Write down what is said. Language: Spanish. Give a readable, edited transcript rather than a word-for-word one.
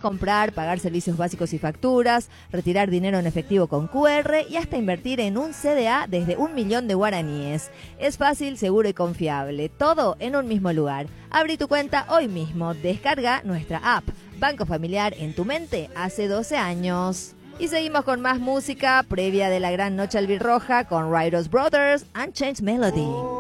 comprar, pagar servicios básicos y facturas, retirar dinero en efectivo con QR y hasta invertir en un CDA desde 1.000.000 de guaraníes. Es fácil, seguro y confiable. Todo en un mismo lugar. Abrí tu cuenta hoy mismo. Descarga nuestra app. Banco Familiar en tu mente hace 12 años. Y seguimos con más música previa de la gran noche albirroja con Writers Brothers, Unchanged Melody.